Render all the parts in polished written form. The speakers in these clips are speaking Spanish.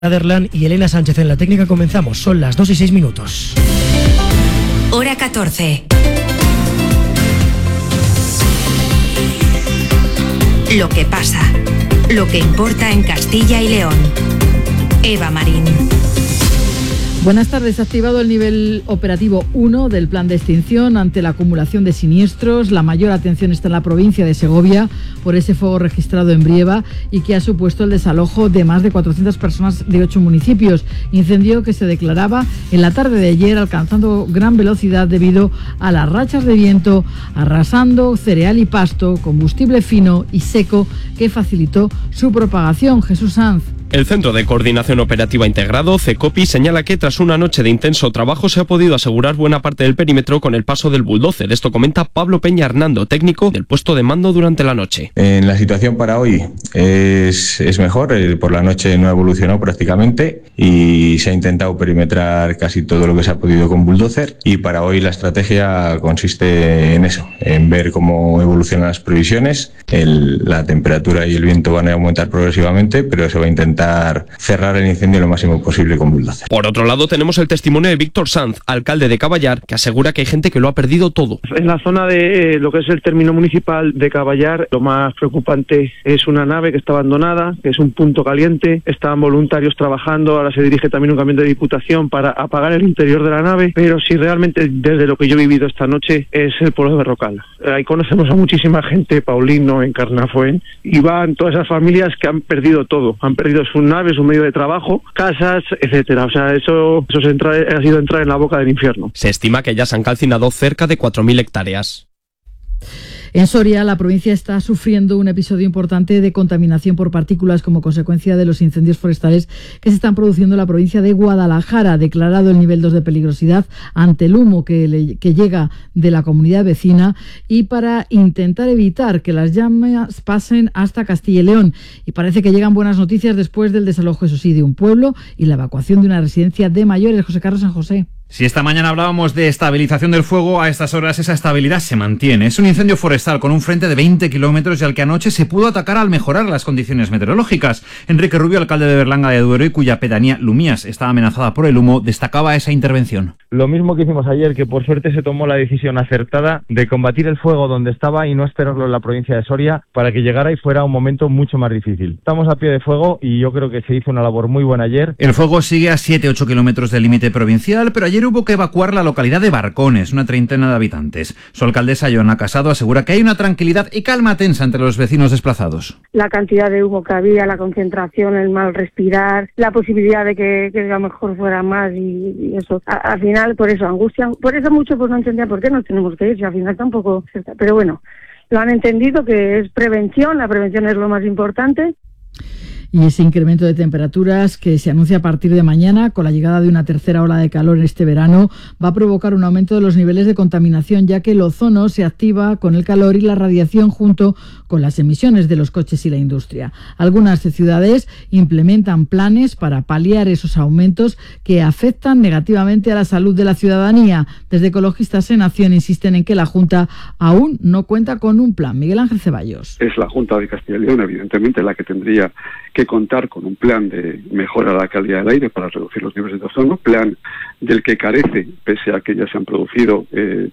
Aderlan y Elena Sánchez en la técnica. Comenzamos, son las 2:06. Hora 14. Lo que pasa, lo que importa en Castilla y León. Eva Marín. Buenas tardes. Ha activado el nivel operativo 1 del plan de extinción ante la acumulación de siniestros. La mayor atención está en la provincia de Segovia por ese fuego registrado en Brieva y que ha supuesto el desalojo de más de 400 personas de 8 municipios. Incendio que se declaraba en la tarde de ayer, alcanzando gran velocidad debido a las rachas de viento, arrasando cereal y pasto, combustible fino y seco que facilitó su propagación. Jesús Sanz. El Centro de Coordinación Operativa Integrado, CECOPI, señala que tras una noche de intenso trabajo se ha podido asegurar buena parte del perímetro con el paso del bulldozer. Esto comenta Pablo Peña Hernando, técnico del puesto de mando durante la noche. En la situación para hoy es mejor, por la noche no ha evolucionado prácticamente y se ha intentado perimetrar casi todo lo que se ha podido con bulldozer, y para hoy la estrategia consiste en eso, en ver cómo evolucionan las previsiones. La temperatura y el viento van a aumentar progresivamente, pero se va a intentar cerrar el incendio lo máximo posible con bulldozer. Por otro lado, tenemos el testimonio de Víctor Sanz, alcalde de Caballar, que asegura que hay gente que lo ha perdido todo. En la zona de lo que es el término municipal de Caballar, lo más preocupante es una nave que está abandonada, que es un punto caliente. Están voluntarios trabajando, ahora se dirige también un camión de Diputación para apagar el interior de la nave, pero si realmente desde lo que yo he vivido esta noche es el pueblo de Berrocal. Ahí conocemos a muchísima gente, Paulino, en Carnafuén, y van todas esas familias que han perdido todo, han perdido sus naves, su medio de trabajo, casas, etcétera. O sea, eso ha sido entrar en la boca del infierno. Se estima que ya se han calcinado cerca de 4.000 hectáreas. En Soria, la provincia está sufriendo un episodio importante de contaminación por partículas como consecuencia de los incendios forestales que se están produciendo en la provincia de Guadalajara. Declarado el nivel 2 de peligrosidad ante el humo que llega de la comunidad vecina, y para intentar evitar que las llamas pasen hasta Castilla y León. Y parece que llegan buenas noticias después del desalojo, eso sí, de un pueblo y la evacuación de una residencia de mayores. José Carlos San José. Si esta mañana hablábamos de estabilización del fuego, a estas horas esa estabilidad se mantiene. Es un incendio forestal con un frente de 20 kilómetros y al que anoche se pudo atacar al mejorar las condiciones meteorológicas. Enrique Rubio, alcalde de Berlanga de Duero, y cuya pedanía Lumías está amenazada por el humo, destacaba esa intervención. Lo mismo que hicimos ayer, que por suerte se tomó la decisión acertada de combatir el fuego donde estaba y no esperarlo en la provincia de Soria para que llegara y fuera un momento mucho más difícil. Estamos a pie de fuego y yo creo que se hizo una labor muy buena ayer. El fuego sigue a 7-8 kilómetros del límite provincial, pero ayer hubo que evacuar la localidad de Barcones, una treintena de habitantes. Su alcaldesa, Joana Casado, asegura que hay una tranquilidad y calma tensa entre los vecinos desplazados. La cantidad de humo que había, la concentración, el mal respirar, la posibilidad de que a lo mejor fuera más y eso. Al final, por eso, angustia. Por eso mucho pues no entendía por qué nos tenemos que ir, si al final tampoco... Pero bueno, lo han entendido, que es prevención, la prevención es lo más importante. Y ese incremento de temperaturas que se anuncia a partir de mañana, con la llegada de una tercera ola de calor este verano, va a provocar un aumento de los niveles de contaminación, ya que el ozono se activa con el calor y la radiación junto con las emisiones de los coches y la industria. Algunas ciudades implementan planes para paliar esos aumentos que afectan negativamente a la salud de la ciudadanía. Desde Ecologistas en Acción insisten en que la Junta aún no cuenta con un plan. Miguel Ángel Ceballos. Es la Junta de Castilla y León, evidentemente, la que tendría que contar con un plan de mejora de la calidad del aire para reducir los niveles de ozono, plan del que carece, pese a que ya se han producido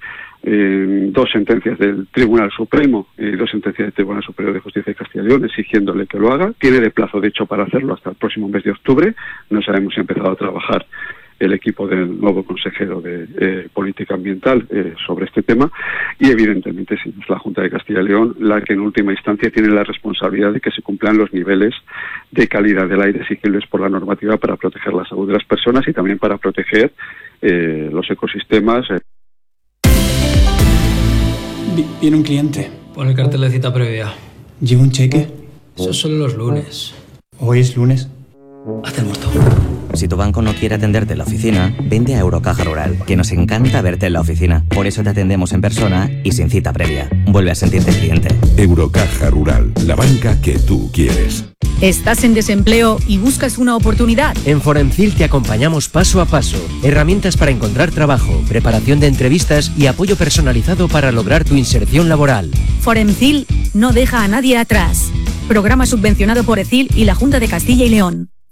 dos sentencias del Tribunal Supremo, dos sentencias del Tribunal Superior de Justicia de Castilla y León exigiéndole que lo haga. Tiene de plazo, de hecho, para hacerlo hasta el próximo mes de octubre. No sabemos si ha empezado a trabajar el equipo del nuevo consejero de Política Ambiental sobre este tema, y evidentemente sí, es la Junta de Castilla y León la que en última instancia tiene la responsabilidad de que se cumplan los niveles de calidad del aire exigibles por la normativa para proteger la salud de las personas y también para proteger los ecosistemas. Viene un cliente. Pon el cartel de cita previa. ¿Lleva un cheque? Eso solo los lunes. ¿Hoy es lunes? Haz el muerto. Si tu banco no quiere atenderte en la oficina, vente a Eurocaja Rural, que nos encanta verte en la oficina. Por eso te atendemos en persona y sin cita previa. Vuelve a sentirte cliente. Eurocaja Rural, la banca que tú quieres. ¿Estás en desempleo y buscas una oportunidad? En Foremcil te acompañamos paso a paso. Herramientas para encontrar trabajo, preparación de entrevistas y apoyo personalizado para lograr tu inserción laboral. Foremcil no deja a nadie atrás. Programa subvencionado por ECIL y la Junta de Castilla y León.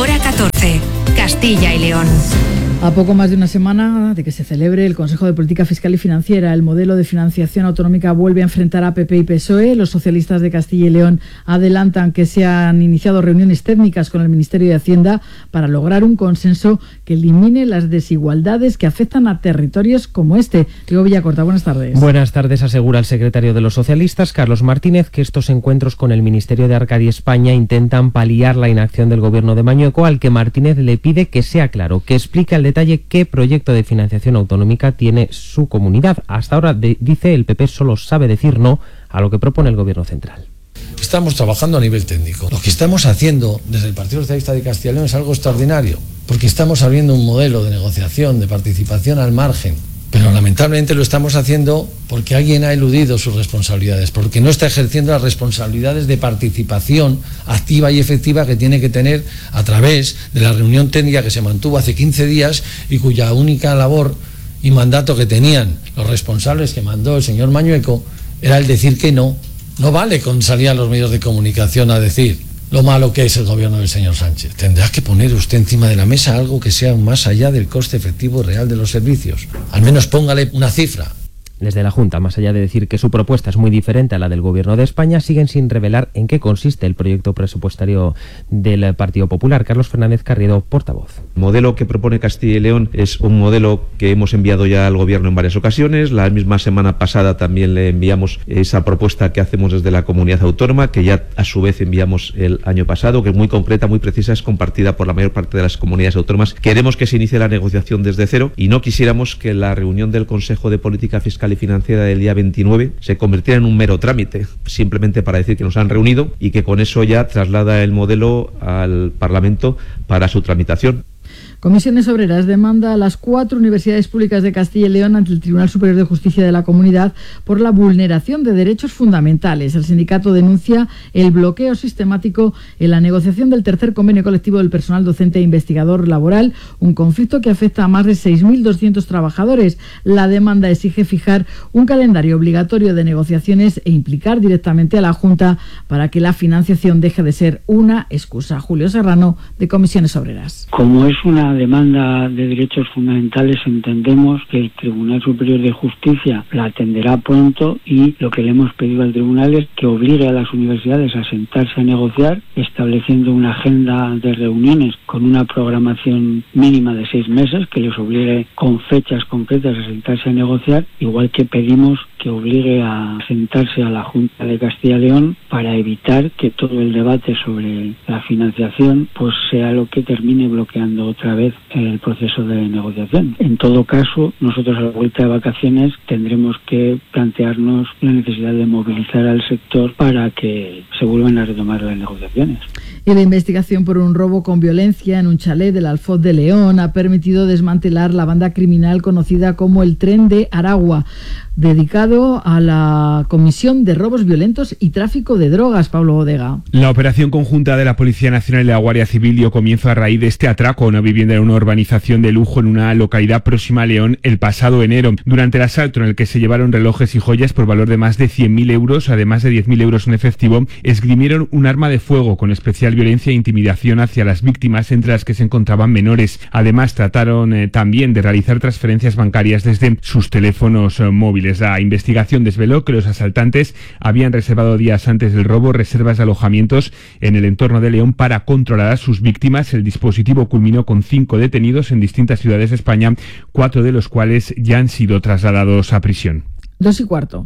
Hora 14, Castilla y León. A poco más de una semana de que se celebre el Consejo de Política Fiscal y Financiera, el modelo de financiación autonómica vuelve a enfrentar a PP y PSOE. Los socialistas de Castilla y León adelantan que se han iniciado reuniones técnicas con el Ministerio de Hacienda para lograr un consenso que elimine las desigualdades que afectan a territorios como este. Diego Villacorta, buenas tardes. Buenas tardes. Asegura el secretario de los socialistas, Carlos Martínez, que estos encuentros con el Ministerio de Arcadia España intentan paliar la inacción del gobierno de Mañueco, al que Martínez le pide que sea claro, que explique al detalle qué proyecto de financiación autonómica tiene su comunidad. Hasta ahora, dice, el PP solo sabe decir no a lo que propone el gobierno central. Estamos trabajando a nivel técnico. Lo que estamos haciendo desde el Partido Socialista de Castilla y León es algo extraordinario, porque estamos abriendo un modelo de negociación, de participación al margen. Pero lamentablemente lo estamos haciendo porque alguien ha eludido sus responsabilidades, porque no está ejerciendo las responsabilidades de participación activa y efectiva que tiene que tener a través de la reunión técnica que se mantuvo hace 15 días y cuya única labor y mandato que tenían los responsables que mandó el señor Mañueco era el decir que no. No vale con salir a los medios de comunicación a decir lo malo que es el gobierno del señor Sánchez. Tendrá que poner usted encima de la mesa algo que sea más allá del coste efectivo real de los servicios. Al menos póngale una cifra. Desde la Junta, más allá de decir que su propuesta es muy diferente a la del Gobierno de España, siguen sin revelar en qué consiste el proyecto presupuestario del Partido Popular. Carlos Fernández Carriedo, portavoz. El modelo que propone Castilla y León es un modelo que hemos enviado ya al Gobierno en varias ocasiones. La misma semana pasada también le enviamos esa propuesta que hacemos desde la comunidad autónoma, que ya a su vez enviamos el año pasado, que es muy concreta, muy precisa, es compartida por la mayor parte de las comunidades autónomas. Queremos que se inicie la negociación desde cero y no quisiéramos que la reunión del Consejo de Política Fiscal y Financiera del día 29 se convirtiera en un mero trámite, simplemente para decir que nos han reunido y que con eso ya traslada el modelo al Parlamento para su tramitación. Comisiones Obreras demanda a las 4 universidades públicas de Castilla y León ante el Tribunal Superior de Justicia de la Comunidad por la vulneración de derechos fundamentales. El sindicato denuncia el bloqueo sistemático en la negociación del tercer convenio colectivo del personal docente e investigador laboral, un conflicto que afecta a más de 6.200 trabajadores. La demanda exige fijar un calendario obligatorio de negociaciones e implicar directamente a la Junta para que la financiación deje de ser una excusa. Julio Serrano, de Comisiones Obreras. Como es una demanda de derechos fundamentales, entendemos que el Tribunal Superior de Justicia la atenderá pronto y lo que le hemos pedido al Tribunal es que obligue a las universidades a sentarse a negociar, estableciendo una agenda de reuniones con una programación mínima de 6 meses, que les obligue con fechas concretas a sentarse a negociar, igual que pedimos que obligue a sentarse a la Junta de Castilla y León para evitar que todo el debate sobre la financiación pues sea lo que termine bloqueando otra vez el proceso de negociación. En todo caso, nosotros a la vuelta de vacaciones tendremos que plantearnos la necesidad de movilizar al sector para que se vuelvan a retomar las negociaciones. Y la investigación por un robo con violencia en un chalet del Alfoz de León ha permitido desmantelar la banda criminal conocida como el Tren de Aragua, dedicado a la comisión de robos violentos y tráfico de drogas. Pablo Bodega. La operación conjunta de la Policía Nacional y la Guardia Civil dio comienzo a raíz de este atraco a una vivienda en una urbanización de lujo en una localidad próxima a León el pasado enero. Durante el asalto, en el que se llevaron relojes y joyas por valor de más de 100.000 euros, además de 10.000 euros en efectivo, esgrimieron un arma de fuego con especial violencia e intimidación hacia las víctimas, entre las que se encontraban menores. Además, trataron también de realizar transferencias bancarias desde sus teléfonos móviles. La investigación desveló que los asaltantes habían reservado días antes del robo reservas de alojamientos en el entorno de León para controlar a sus víctimas. El dispositivo culminó con 5 detenidos en distintas ciudades de España, 4 de los cuales ya han sido trasladados a prisión. 2:15.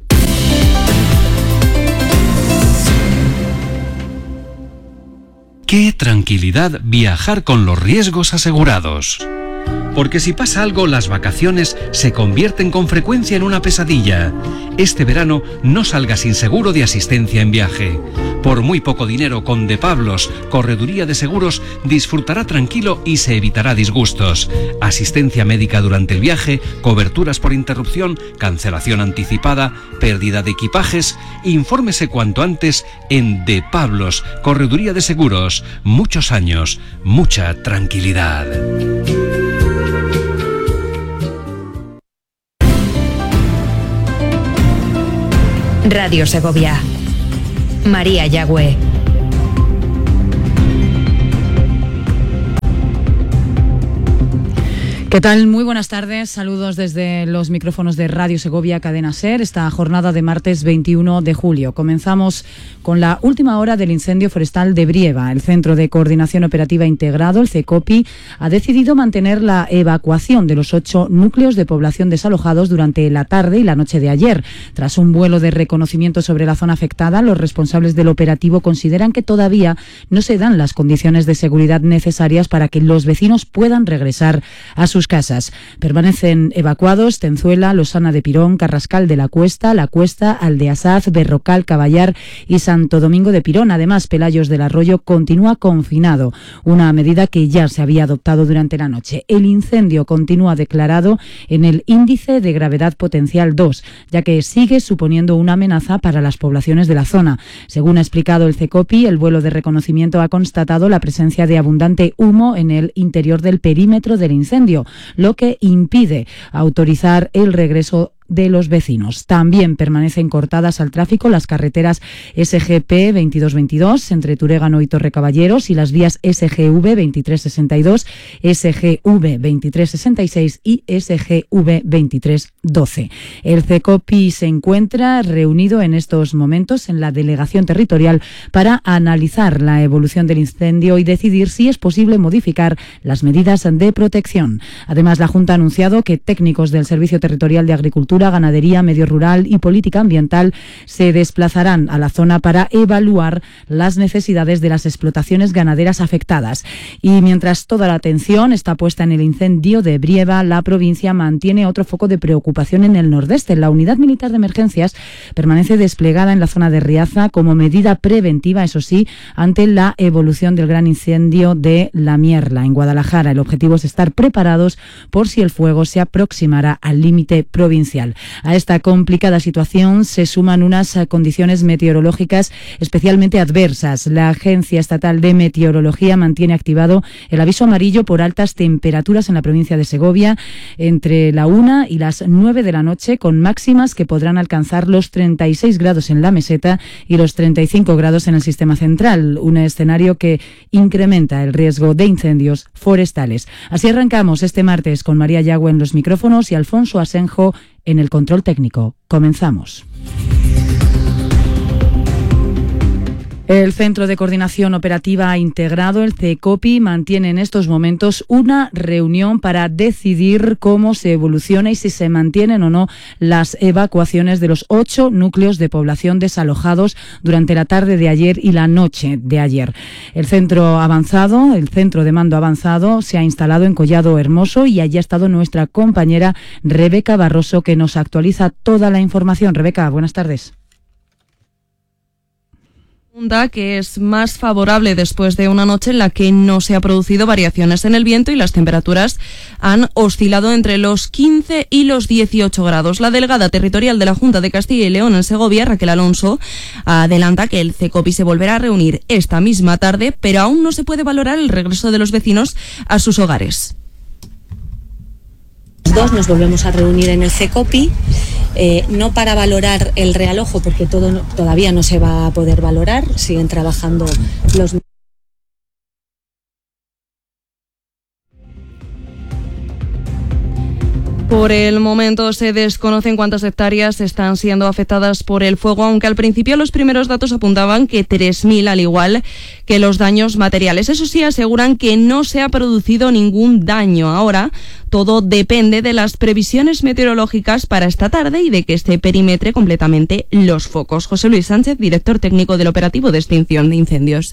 ¡Qué tranquilidad viajar con los riesgos asegurados! Porque si pasa algo, las vacaciones se convierten con frecuencia en una pesadilla. Este verano no salga sin seguro de asistencia en viaje. Por muy poco dinero, con De Pablos, Correduría de Seguros, disfrutará tranquilo y se evitará disgustos. Asistencia médica durante el viaje, coberturas por interrupción, cancelación anticipada, pérdida de equipajes. Infórmese cuanto antes en De Pablos, Correduría de Seguros. Muchos años, mucha tranquilidad. Radio Segovia. María Yagüe. ¿Qué tal? Muy buenas tardes. Saludos desde los micrófonos de Radio Segovia, Cadena SER, esta jornada de martes 21 de julio. Comenzamos con la última hora del incendio forestal de Brieva. El Centro de Coordinación Operativa Integrado, el CECOPI, ha decidido mantener la evacuación de los 8 núcleos de población desalojados durante la tarde y la noche de ayer. Tras un vuelo de reconocimiento sobre la zona afectada, los responsables del operativo consideran que todavía no se dan las condiciones de seguridad necesarias para que los vecinos puedan regresar a sus casas. Permanecen evacuados Tenzuela, Losana de Pirón, Carrascal de la Cuesta, Aldeasaz, Berrocal, Caballar y Santo Domingo de Pirón. Además, Pelayos del Arroyo continúa confinado, una medida que ya se había adoptado durante la noche. El incendio continúa declarado en el índice de gravedad potencial 2, ya que sigue suponiendo una amenaza para las poblaciones de la zona. Según ha explicado el CECOPI, el vuelo de reconocimiento ha constatado la presencia de abundante humo en el interior del perímetro del incendio, lo que impide autorizar el regreso de los vecinos. También permanecen cortadas al tráfico las carreteras SGP 2222 entre Turégano y Torrecaballeros y las vías SGV 2362, SGV 2366 y SGV 2312. El CECOPI se encuentra reunido en estos momentos en la delegación territorial para analizar la evolución del incendio y decidir si es posible modificar las medidas de protección. Además, la Junta ha anunciado que técnicos del Servicio Territorial de Agricultura, Ganadería, Medio Rural y Política Ambiental se desplazarán a la zona para evaluar las necesidades de las explotaciones ganaderas afectadas. Y mientras toda la atención está puesta en el incendio de Brieva, la provincia mantiene otro foco de preocupación en el nordeste. La Unidad Militar de Emergencias permanece desplegada en la zona de Riaza como medida preventiva, eso sí, ante la evolución del gran incendio de La Mierla, en Guadalajara. El objetivo es estar preparados por si el fuego se aproximara al límite provincial. A esta complicada situación se suman unas condiciones meteorológicas especialmente adversas. La Agencia Estatal de Meteorología mantiene activado el aviso amarillo por altas temperaturas en la provincia de Segovia entre la 1 y las 9 de la noche, con máximas que podrán alcanzar los 36 grados en la meseta y los 35 grados en el sistema central, un escenario que incrementa el riesgo de incendios forestales. Así arrancamos este martes con María Yagüe en los micrófonos y Alfonso Asenjo en el control técnico. Comenzamos. El Centro de Coordinación Operativa Integrado, el CECOPI, mantiene en estos momentos una reunión para decidir cómo se evoluciona y si se mantienen o no las evacuaciones de los 8 núcleos de población desalojados durante la tarde de ayer y la noche de ayer. El centro de mando avanzado, se ha instalado en Collado Hermoso y allí ha estado nuestra compañera Rebeca Barroso, que nos actualiza toda la información. Rebeca, buenas tardes. Que es más favorable después de una noche en la que no se ha producido variaciones en el viento y las temperaturas han oscilado entre los 15 y los 18 grados. La delegada territorial de la Junta de Castilla y León en Segovia, Raquel Alonso, adelanta que el CECOPI se volverá a reunir esta misma tarde, pero aún no se puede valorar el regreso de los vecinos a sus hogares. Nos volvemos a reunir en el CECOPI, no para valorar el realojo, porque todavía no se va a poder valorar, siguen trabajando los... Por el momento se desconocen cuántas hectáreas están siendo afectadas por el fuego, aunque al principio los primeros datos apuntaban que 3.000, al igual que los daños materiales. Eso sí, aseguran que no se ha producido ningún daño. Ahora todo depende de las previsiones meteorológicas para esta tarde y de que se perimetre completamente los focos. José Luis Sánchez, director técnico del operativo de extinción de incendios.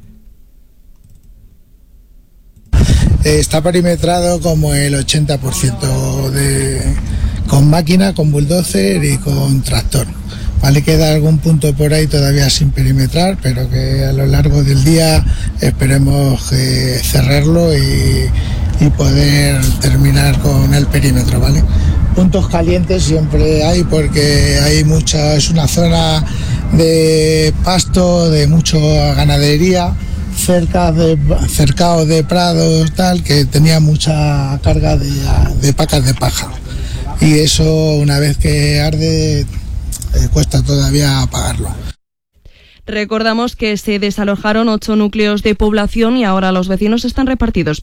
Está perimetrado como el 80% con máquina, con bulldozer y con tractor. Vale, queda algún punto por ahí todavía sin perimetrar, pero que a lo largo del día esperemos cerrarlo y poder terminar con el perímetro, ¿vale? Puntos calientes siempre hay porque es una zona de pasto, de mucha ganadería, cercado de prados, tal, que tenía mucha carga de pacas de paja. Y eso, una vez que arde, cuesta todavía apagarlo. Recordamos que se desalojaron 8 núcleos de población y ahora los vecinos están repartidos